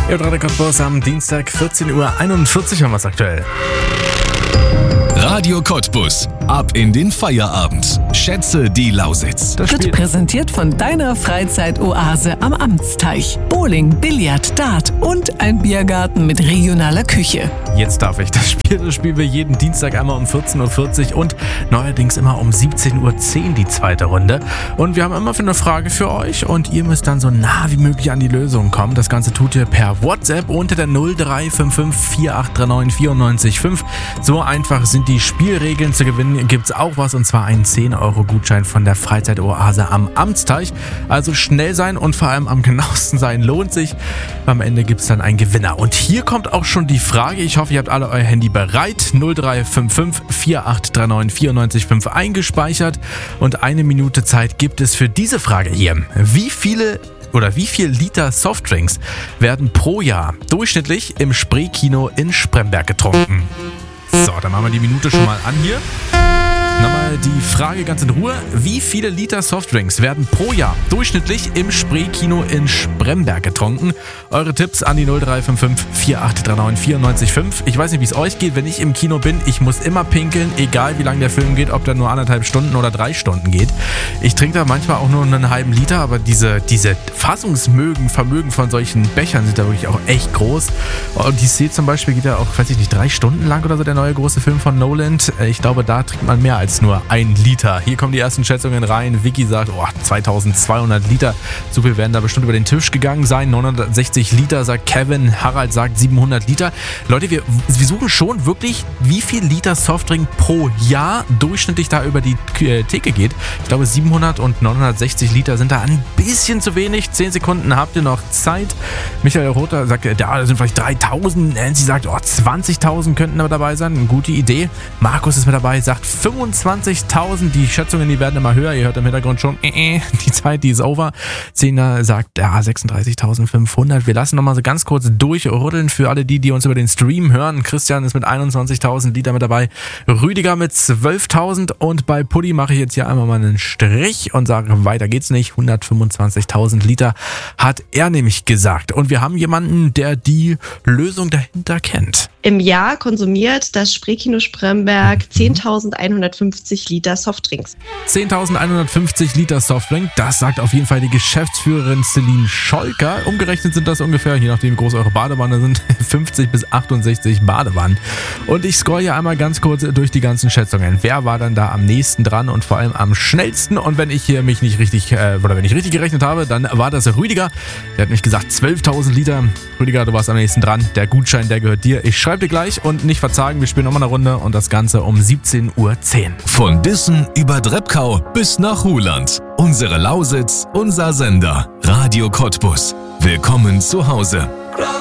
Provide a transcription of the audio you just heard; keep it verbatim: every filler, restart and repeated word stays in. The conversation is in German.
Ja, Radio Cottbus am Dienstag vierzehn Uhr einundvierzig haben wir es aktuell. Radio Cottbus. Ab in den Feierabend. Schätze die Lausitz. Das wird präsentiert von deiner Freizeitoase am Amtsteich. Bowling, Billard, Dart und ein Biergarten mit regionaler Küche. Jetzt darf ich. Das Spiel, das spielen wir jeden Dienstag einmal um vierzehn Uhr vierzig und neuerdings immer um siebzehn Uhr zehn die zweite Runde. Und wir haben immer für eine Frage für euch und ihr müsst dann so nah wie möglich an die Lösung kommen. Das Ganze tut ihr per WhatsApp unter der null drei fünf fünf vier acht drei neun vier neun fünf. So einfach sind die Spielregeln. Zu gewinnen gibt's auch was, und zwar einen zehn Euro Gutschein von der Freizeitoase am Amtsteich. Also schnell sein und vor allem am genauesten sein lohnt sich. Am Ende gibt's dann einen Gewinner. Und hier kommt auch schon die Frage. Ich hoffe, ihr habt alle euer Handy bereit. null drei fünf fünf vier acht drei neun vier neun fünf eingespeichert. Und eine Minute Zeit gibt es für diese Frage hier. Wie viele oder wie viel Liter Softdrinks werden pro Jahr durchschnittlich im Spreekino in Spremberg getrunken? So, dann machen wir die Minute schon mal an hier. Nochmal die Frage ganz in Ruhe. Wie viele Liter Softdrinks werden pro Jahr durchschnittlich im Spreekino in Spremberg getrunken? Eure Tipps an die null drei fünf fünf vier acht drei neun vier neun fünf. Ich weiß nicht, wie es euch geht, wenn ich im Kino bin. Ich muss immer pinkeln, egal wie lange der Film geht, ob der nur anderthalb Stunden oder drei Stunden geht. Ich trinke da manchmal auch nur einen halben Liter, aber diese, diese Fassungsmögen, Vermögen von solchen Bechern sind da wirklich auch echt groß. Und die Szene zum Beispiel geht ja auch, weiß ich nicht, drei Stunden lang oder so, der neue große Film von Nolan. Ich glaube, da trinkt man mehr als nur ein Liter. Hier kommen die ersten Schätzungen rein. Vicky sagt, oh, zweitausendzweihundert Liter. So viel werden da bestimmt über den Tisch gegangen sein. neunhundertsechzig Liter, sagt Kevin. Harald sagt siebenhundert Liter. Leute, wir, wir suchen schon wirklich, wie viel Liter Softdrink pro Jahr durchschnittlich da über die äh, Theke geht. Ich glaube, siebenhundert und neunhundertsechzig Liter sind da ein bisschen zu wenig. zehn Sekunden habt ihr noch Zeit. Michael Rother sagt, ja, da sind vielleicht dreitausend. Nancy sagt, oh, zwanzigtausend könnten aber dabei sein. Eine gute Idee. Markus ist mit dabei, sagt fünfundzwanzigtausend. Die Schätzungen, die werden immer höher. Ihr hört im Hintergrund schon, äh, äh, die Zeit, die ist over. Zehner sagt, ja, sechsunddreißigtausendfünfhundert. Wir lassen nochmal so ganz kurz durchruddeln für alle die, die uns über den Stream hören. Christian ist mit einundzwanzigtausend Liter mit dabei. Rüdiger mit zwölftausend. Und bei Puddy mache ich jetzt hier einmal mal einen Strich und sage, weiter geht's nicht. hundertfünfundzwanzigtausend Liter hat er nämlich gesagt. Und wir haben jemanden, der die Lösung dahinter kennt. Im Jahr konsumiert das Spreekino Spremberg zehntausendeinhundertfünfzig Liter Softdrinks. zehntausendeinhundertfünfzig Liter Softdrink, das sagt auf jeden Fall die Geschäftsführerin Celine Scholker. Umgerechnet sind das ungefähr, je nachdem wie groß eure Badewanne sind, fünfzig bis achtundsechzig Badewannen. Und ich scroll hier einmal ganz kurz durch die ganzen Schätzungen. Wer war dann da am nächsten dran und vor allem am schnellsten? Und wenn ich hier mich nicht richtig, äh, oder wenn ich richtig gerechnet habe, dann war das Rüdiger. Der hat mich gesagt zwölftausend Liter. Rüdiger, du warst am nächsten dran. Der Gutschein, der gehört dir. Ich schreibe dir gleich und nicht verzagen. Wir spielen nochmal eine Runde und das Ganze um siebzehn Uhr zehn. Von Dissen über Dreppkau bis nach Huland. Unsere Lausitz, unser Sender. Radio Cottbus. Willkommen zu Hause.